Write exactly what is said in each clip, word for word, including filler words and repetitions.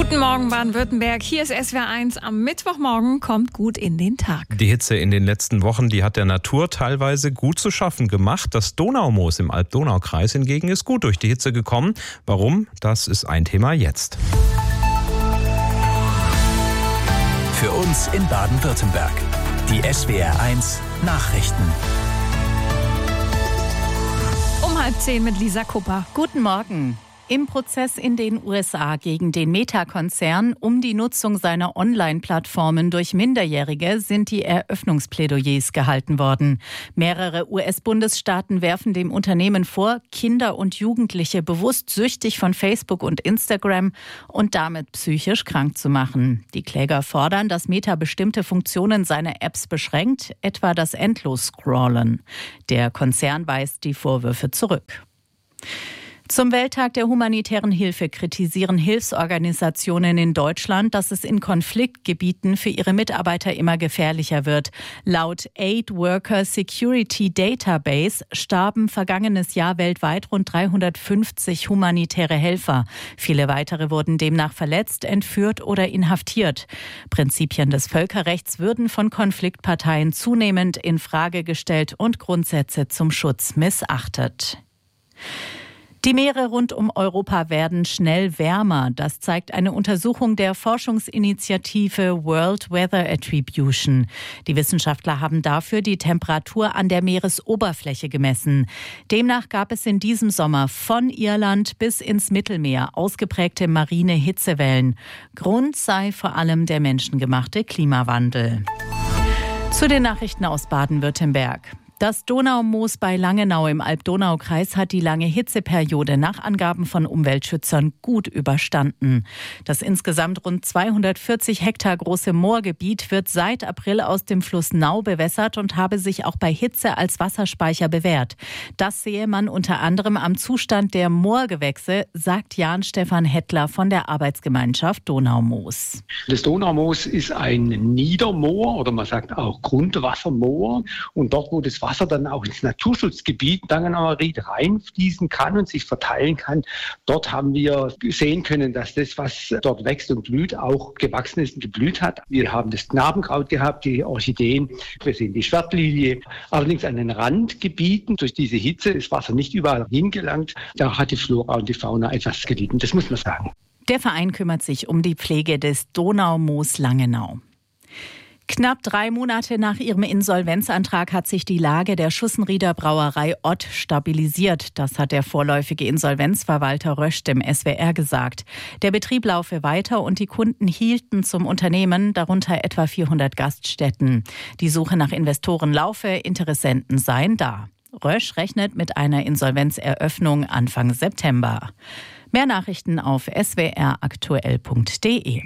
Guten Morgen Baden-Württemberg, hier ist S W R eins. Am Mittwochmorgen kommt gut in den Tag. Die Hitze in den letzten Wochen, die hat der Natur teilweise gut zu schaffen gemacht. Das Donaumoos im Alb-Donau-Kreis hingegen ist gut durch die Hitze gekommen. Warum? Das ist ein Thema jetzt. Für uns in Baden-Württemberg. Die S W R eins Nachrichten. Um halb zehn mit Lisa Kupper. Guten Morgen. Im Prozess in den U S A gegen den Meta-Konzern um die Nutzung seiner Online-Plattformen durch Minderjährige sind die Eröffnungsplädoyers gehalten worden. Mehrere U S-Bundesstaaten werfen dem Unternehmen vor, Kinder und Jugendliche bewusst süchtig von Facebook und Instagram und damit psychisch krank zu machen. Die Kläger fordern, dass Meta bestimmte Funktionen seiner Apps beschränkt, etwa das Endlos-Scrollen. Der Konzern weist die Vorwürfe zurück. Zum Welttag der humanitären Hilfe kritisieren Hilfsorganisationen in Deutschland, dass es in Konfliktgebieten für ihre Mitarbeiter immer gefährlicher wird. Laut Aid Worker Security Database starben vergangenes Jahr weltweit rund dreihundertfünfzig humanitäre Helfer. Viele weitere wurden demnach verletzt, entführt oder inhaftiert. Prinzipien des Völkerrechts würden von Konfliktparteien zunehmend in Frage gestellt und Grundsätze zum Schutz missachtet. Die Meere rund um Europa werden schnell wärmer. Das zeigt eine Untersuchung der Forschungsinitiative World Weather Attribution. Die Wissenschaftler haben dafür die Temperatur an der Meeresoberfläche gemessen. Demnach gab es in diesem Sommer von Irland bis ins Mittelmeer ausgeprägte marine Hitzewellen. Grund sei vor allem der menschengemachte Klimawandel. Zu den Nachrichten aus Baden-Württemberg. Das Donaumoos bei Langenau im Alb-Donau-Kreis hat die lange Hitzeperiode nach Angaben von Umweltschützern gut überstanden. Das insgesamt rund zweihundertvierzig Hektar große Moorgebiet wird seit April aus dem Fluss Nau bewässert und habe sich auch bei Hitze als Wasserspeicher bewährt. Das sehe man unter anderem am Zustand der Moorgewächse, sagt Jan-Stefan Hettler von der Arbeitsgemeinschaft Donaumoos. Das Donaumoos ist ein Niedermoor oder man sagt auch Grundwassermoor und dort, wo das Wasser Wasser dann auch ins Naturschutzgebiet Langenauer Ried reinfließen kann und sich verteilen kann. Dort haben wir sehen können, dass das, was dort wächst und blüht, auch gewachsen ist und geblüht hat. Wir haben das Knabenkraut gehabt, die Orchideen, wir sehen die Schwertlilie. Allerdings an den Randgebieten, durch diese Hitze, ist Wasser nicht überall hingelangt. Da hat die Flora und die Fauna etwas gelitten, das muss man sagen. Der Verein kümmert sich um die Pflege des Donaumoos Langenau. Knapp drei Monate nach ihrem Insolvenzantrag hat sich die Lage der Schussenrieder Brauerei Ott stabilisiert. Das hat der vorläufige Insolvenzverwalter Rösch dem S W R gesagt. Der Betrieb laufe weiter und die Kunden hielten zum Unternehmen, darunter etwa vierhundert Gaststätten. Die Suche nach Investoren laufe, Interessenten seien da. Rösch rechnet mit einer Insolvenzeröffnung Anfang September. Mehr Nachrichten auf s w r aktuell punkt d e.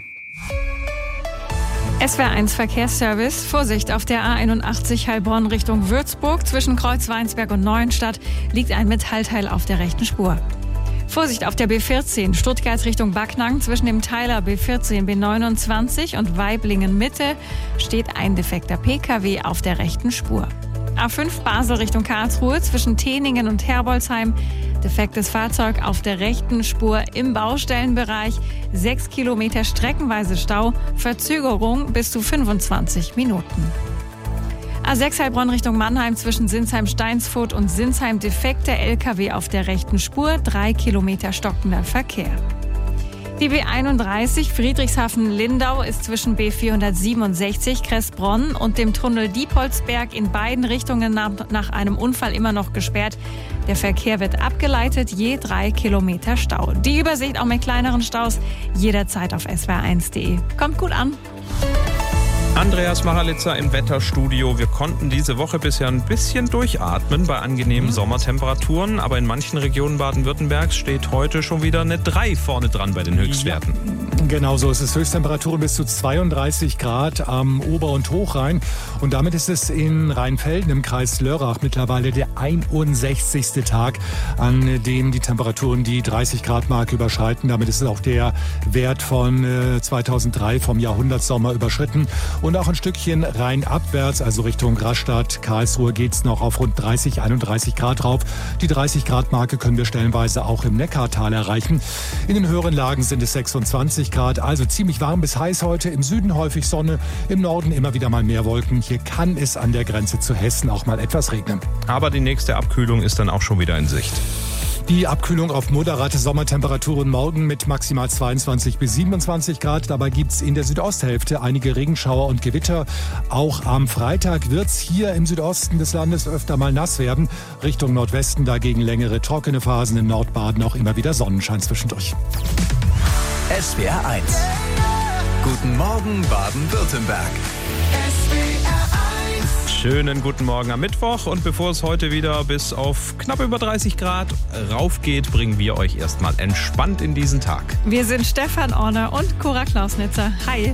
S W R eins Verkehrsservice. Vorsicht, auf der A einundachtzig Heilbronn Richtung Würzburg zwischen Kreuzweinsberg und Neuenstadt liegt ein Metallteil auf der rechten Spur. Vorsicht auf der B vierzehn Stuttgart Richtung Backnang zwischen dem Teiler B vierzehn B neunundzwanzig und Waiblingen Mitte steht ein defekter P K W auf der rechten Spur. A fünf Basel Richtung Karlsruhe zwischen Teningen und Herbolzheim. Defektes Fahrzeug auf der rechten Spur im Baustellenbereich. Sechs Kilometer streckenweise Stau. Verzögerung bis zu fünfundzwanzig Minuten. A sechs Heilbronn Richtung Mannheim zwischen Sinsheim-Steinsfurt und Sinsheim defekter L K W auf der rechten Spur. Drei Kilometer stockender Verkehr. Die B einunddreißig Friedrichshafen-Lindau ist zwischen B vierhundertsiebenundsechzig Kressbronn und dem Tunnel Diepholzberg in beiden Richtungen nach, nach einem Unfall immer noch gesperrt. Der Verkehr wird abgeleitet, je drei Kilometer Stau. Die Übersicht auch mit kleineren Staus jederzeit auf s w r eins punkt d e. Kommt gut an. Andreas Machalitzer im Wetterstudio. Wir konnten diese Woche bisher ein bisschen durchatmen bei angenehmen Sommertemperaturen, aber in manchen Regionen Baden-Württembergs steht heute schon wieder eine drei vorne dran bei den Höchstwerten. Ja, genau so ist es. Höchsttemperaturen bis zu zweiunddreißig Grad am Ober- und Hochrhein. Und damit ist es in Rheinfelden im Kreis Lörrach mittlerweile der einundsechzigste Tag, an dem die Temperaturen die dreißig Grad Marke überschreiten. Damit ist es auch der Wert von äh, zweitausenddrei vom Jahrhundertsommer überschritten. Und auch ein Stückchen rheinabwärts, also Richtung Rastatt, Karlsruhe, geht es noch auf rund dreißig, einunddreißig Grad drauf. Die dreißig Grad Marke können wir stellenweise auch im Neckartal erreichen. In den höheren Lagen sind es sechsundzwanzig Grad, also ziemlich warm bis heiß heute. Im Süden häufig Sonne, im Norden immer wieder mal mehr Wolken. Hier kann es an der Grenze zu Hessen auch mal etwas regnen. Aber die nächste Abkühlung ist dann auch schon wieder in Sicht. Die Abkühlung auf moderate Sommertemperaturen morgen mit maximal zweiundzwanzig bis siebenundzwanzig Grad. Dabei gibt es in der Südosthälfte einige Regenschauer und Gewitter. Auch am Freitag wird es hier im Südosten des Landes öfter mal nass werden. Richtung Nordwesten dagegen längere trockene Phasen, im Nordbaden auch immer wieder Sonnenschein zwischendurch. S W R eins. Guten Morgen Baden-Württemberg. Schönen guten Morgen am Mittwoch, und bevor es heute wieder bis auf knapp über dreißig Grad raufgeht, bringen wir euch erstmal entspannt in diesen Tag. Wir sind Stefan Orner und Cora Klausnitzer. Hi.